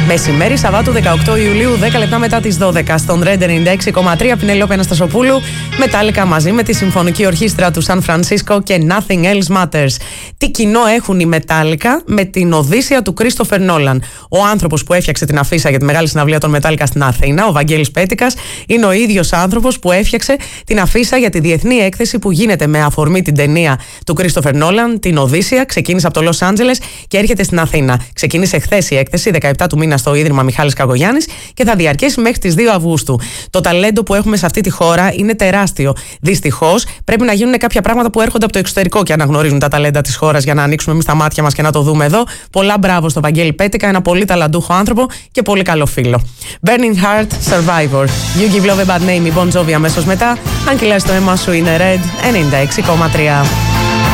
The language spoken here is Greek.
Μεσημέρι, Σαββάτου 18 Ιουλίου, 10 λεπτά μετά τις 12. Στον Red 96,3, Πινελόπη Αναστασοπούλου, Μετάλλικα μαζί με τη Συμφωνική Ορχήστρα του Σαν Φρανσίσκο και Nothing Else Matters. Τι κοινό έχουν οι Μετάλλικα με την Οδύσσεια του Κρίστοφερ Νόλαν? Ο άνθρωπος που έφτιαξε την αφίσα για τη μεγάλη συναυλία των Μετάλλικα στην Αθήνα, ο Βαγγέλης Πέτικας, είναι ο ίδιος άνθρωπος που έφτιαξε την αφίσα για τη διεθνή έκθεση που γίνεται με αφορμή την ταινία του Κρίστοφερ Νόλαν, την Οδύσσεια. Ξεκίνησε από το Λος Άντζελες και έρχεται στην Αθήνα. Ξεκίνησε χθες η έκθεση, 17 του μήνα, στο Ίδρυμα Μιχάλης Καγωγιάννης, και θα διαρκέσει μέχρι τις 2 Αυγούστου. Το ταλέντο που έχουμε σε αυτή τη χώρα είναι τεράστιο. Δυστυχώς πρέπει να γίνουν κάποια πράγματα που έρχονται από το εξωτερικό και αναγνωρίζουν τα ταλέντα της χώρας για να ανοίξουμε εμείς τα μάτια μας και να το δούμε εδώ. Πολλά μπράβο στο Βαγγέλη Πέτικα, ένα πολύ ταλαντούχο άνθρωπο και πολύ καλό φίλο. Burning Heart, Survivor. You Give Love a Bad Name, η Bon Jovi αμέσως μετά. Αν κυλάς το αίμα σου είναι Red 96,3.